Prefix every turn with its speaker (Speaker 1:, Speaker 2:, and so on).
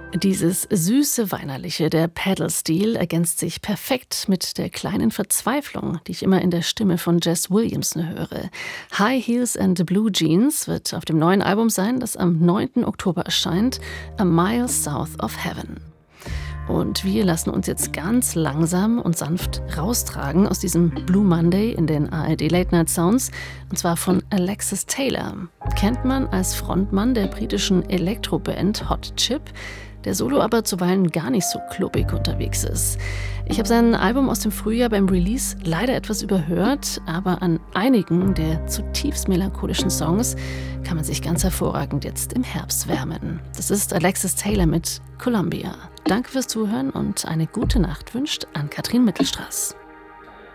Speaker 1: Dieses süße Weinerliche, der Pedal-Stil, ergänzt sich perfekt mit der kleinen Verzweiflung, die ich immer in der Stimme von Jess Williamson höre. High Heels and Blue Jeans wird auf dem neuen Album sein, das am 9. Oktober erscheint, A Mile South of Heaven. Und wir lassen uns jetzt ganz langsam und sanft raustragen aus diesem Blue Monday in den ARD Late Night Sounds, und zwar von Alexis Taylor. Kennt man als Frontmann der britischen Elektroband Hot Chip, der solo aber zuweilen gar nicht so klubbig unterwegs ist. Ich habe sein Album aus dem Frühjahr beim Release leider etwas überhört, aber an einigen der zutiefst melancholischen Songs kann man sich ganz hervorragend jetzt im Herbst wärmen. Das ist Alexis Taylor mit Columbia. Danke fürs Zuhören und eine gute Nacht wünscht Ann-Kathrin Mittelstraß.